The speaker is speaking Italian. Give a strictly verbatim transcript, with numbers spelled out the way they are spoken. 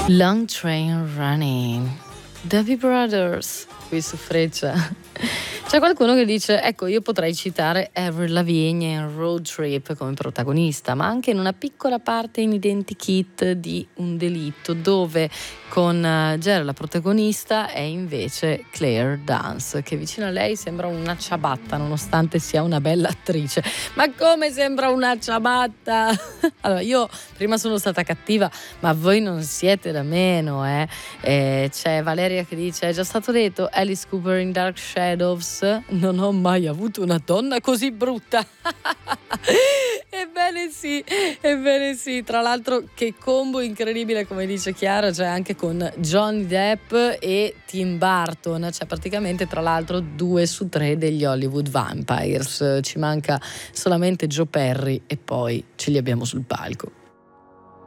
Long Train Running, Doobie Brothers, qui su Freccia. C'è qualcuno che dice, ecco, io potrei citare Avril Lavigne in Road Trip come protagonista, ma anche in una piccola parte in Identikit di Un delitto, dove con Gera la protagonista è invece Claire Dance, che vicino a lei sembra una ciabatta nonostante sia una bella attrice. Ma come sembra una ciabatta? Allora, io prima sono stata cattiva, ma voi non siete da meno, eh? eh c'è Valeria che dice, è già stato detto, Alice Cooper in Dark Shadows, non ho mai avuto una donna così brutta. Ebbene sì, ebbene sì. Tra l'altro che combo incredibile, come dice Chiara, c'è anche con Johnny Depp e Tim Burton, cioè praticamente tra l'altro due su tre degli Hollywood Vampires. Ci manca solamente Joe Perry e poi ce li abbiamo sul palco.